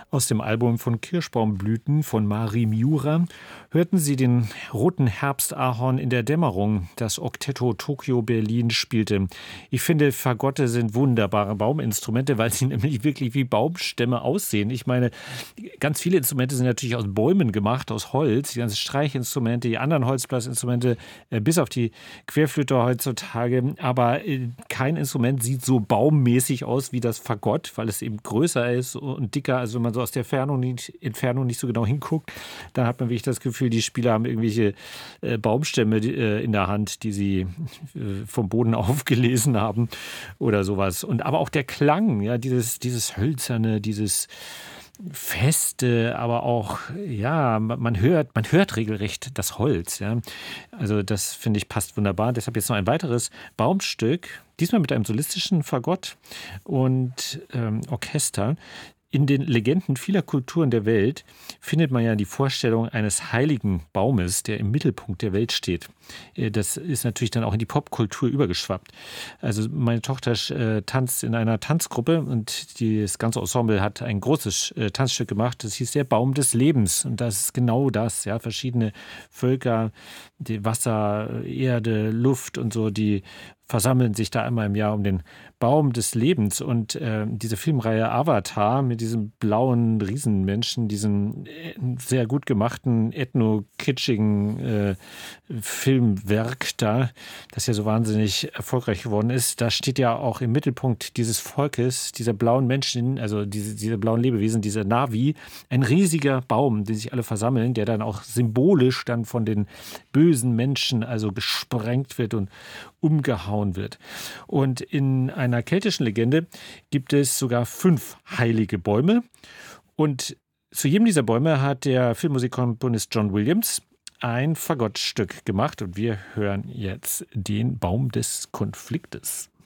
Aus dem Album von Kirschbaumblüten von Mari Miura hörten Sie den roten Herbstahorn in der Dämmerung, das Oktetto Tokio Berlin spielte. Ich finde, Fagotte sind wunderbare Bauminstrumente, weil sie nämlich wirklich wie Baumstämme aussehen. Ich meine, ganz viele Instrumente sind natürlich aus Bäumen gemacht, aus Holz. Die ganzen Streichinstrumente, die anderen Holzblasinstrumente, bis auf die Querflöte heutzutage. Aber kein Instrument sieht so baummäßig aus wie das Fagott, weil es eben größer ist und dicker. Also wenn man so aus der Entfernung nicht so genau hinguckt, dann hat man wirklich das Gefühl, die Spieler haben irgendwelche Baumstämme in der Hand, die sie vom Boden aufgelesen haben oder sowas. Und aber auch der Klang, ja, dieses Hölzerne, dieses Feste, aber auch, ja, man hört regelrecht das Holz. Ja. Also das, finde ich, passt wunderbar. Deshalb jetzt noch ein weiteres Baumstück, diesmal mit einem solistischen Fagott und Orchester. In den Legenden vieler Kulturen der Welt findet man ja die Vorstellung eines heiligen Baumes, der im Mittelpunkt der Welt steht. Das ist natürlich dann auch in die Popkultur übergeschwappt. Also meine Tochter tanzt in einer Tanzgruppe und das ganze Ensemble hat ein großes Tanzstück gemacht. Das hieß der Baum des Lebens. Und das ist genau das. Ja, verschiedene Völker, die Wasser, Erde, Luft und so, die versammeln sich da einmal im Jahr um den Baum des Lebens. Und diese Filmreihe Avatar mit diesem blauen Riesenmenschen, diesem sehr gut gemachten, ethno-kitschigen Filmwerk da, das ja so wahnsinnig erfolgreich geworden ist, da steht ja auch im Mittelpunkt dieses Volkes, dieser blauen Menschen, also diese blauen Lebewesen, diese Navi, ein riesiger Baum, den sich alle versammeln, der dann auch symbolisch dann von den bösen Menschen also gesprengt wird und umgehauen wird. Und in einer keltischen Legende gibt es sogar 5 heilige Bäume. Und zu jedem dieser Bäume hat der Filmmusikkomponist John Williams ein Fagottstück gemacht. Und wir hören jetzt den Baum des Konfliktes.